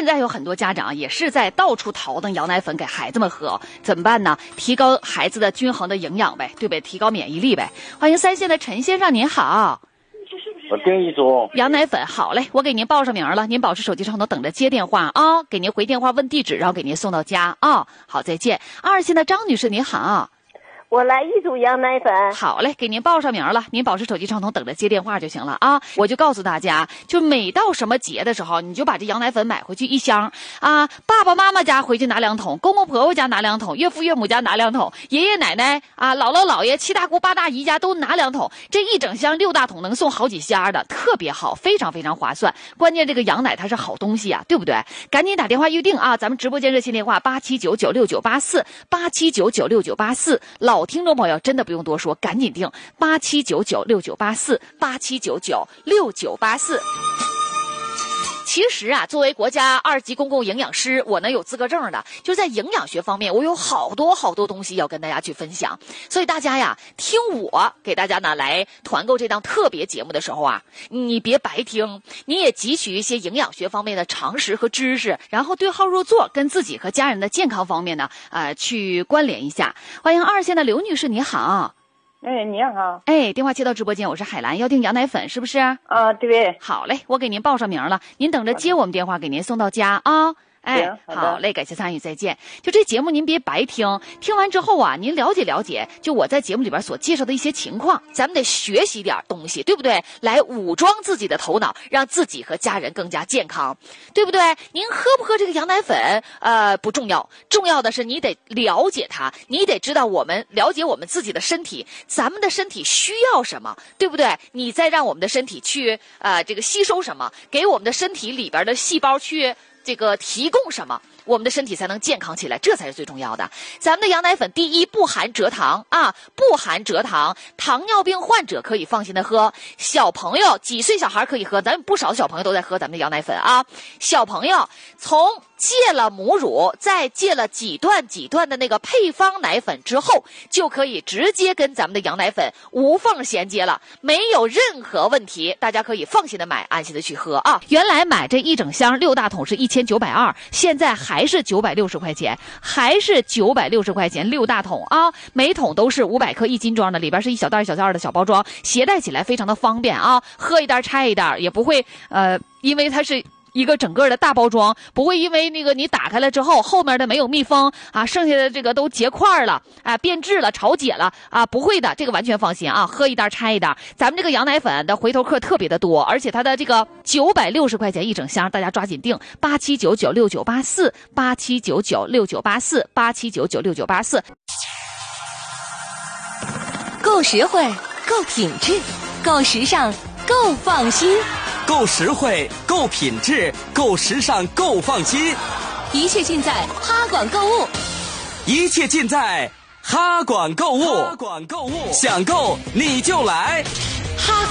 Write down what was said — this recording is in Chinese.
在有很多家长也是在到处淘那羊奶粉给孩子们喝，怎么办呢？提高孩子的均衡的营养呗，对不对？提高免疫力呗。欢迎三线的陈先生，您好。 我订一组羊奶粉，好嘞，我给您报上名了，您保持手机上头等着接电话啊，给您回电话问地址，然后给您送到家啊。好，再见。二线的张女士，您好。 我来一组羊奶粉。 好嘞，给您报上名了，您保持手机畅通，等着接电话就行了啊。我就告诉大家，就每到什么节的时候，你就把这羊奶粉买回去一箱啊，爸爸妈妈家回去拿2桶，公公婆婆家拿2桶，岳父岳母家拿2桶，爷爷奶奶啊，姥姥姥爷、七大姑八大姨家都拿2桶，这一整箱6大桶能送好几箱的，特别好，非常非常划算。关键这个羊奶它是好东西啊，对不对？赶紧打电话预定啊，咱们直播间热线电话87996984，87996984。老听众朋友真的不用多说，赶紧订87996984，87996984。其实啊，作为国家2级公共营养师，我呢有资格证的，就是在营养学方面，我有好多东西要跟大家去分享。所以大家呀，听我给大家呢来团购这档特别节目的时候啊，你别白听，你也汲取一些营养学方面的常识和知识，然后对号入座，跟自己和家人的健康方面呢，去关联一下。欢迎二线的刘女士，你好。 哎，你好。 哎，电话接到直播间，我是海兰，要订羊奶粉是不是？ 啊，对。 好嘞，我给您报上名了，您等着接我们电话，给您送到家啊。哎，好嘞，感谢参与，再见。就这节目您别白听，听完之后啊，您了解了解，就我在节目里边所介绍的一些情况，咱们得学习点东西，对不对？来武装自己的头脑，让自己和家人更加健康，对不对？您喝不喝这个羊奶粉不重要，重要的是你得了解它，你得知道了解我们自己的身体，咱们的身体需要什么，对不对？你再让我们的身体去这个吸收什么，给我们的身体里边的细胞去这个提供什么，我们的身体才能健康起来，这才是最重要的。咱们的羊奶粉，第一不含蔗糖啊，不含蔗糖，糖尿病患者可以放心的喝，小朋友几岁小孩可以喝，咱们不少小朋友都在喝咱们的羊奶粉啊。小朋友从戒了母乳，再戒了几段的那个配方奶粉之后，就可以直接跟咱们的羊奶粉无缝衔接了，没有任何问题，大家可以放心的买，安心的去喝啊。原来买这一整箱6大桶是1920，现在还是960块钱，还是960块钱6大桶啊，每桶都是500克1斤装的，里边是一小袋的小包装，携带起来非常的方便啊，喝一袋拆一袋，也不会因为它是一个整个的大包装，不会因为那个你打开了之后后面的没有密封啊，剩下的这个都结块了啊，变质了，潮解了啊，不会的，这个完全放心啊，喝一袋拆一袋。咱们这个羊奶粉的回头客特别的多，而且它的这个960块钱一整箱，大家抓紧订87996984，87996984，87996984。 够实惠，够品质，够时尚，够放心。 够实惠，够品质，够时尚，够放心。 一切尽在哈管购物， 一切尽在哈管购物。哈管购物，想购你就来。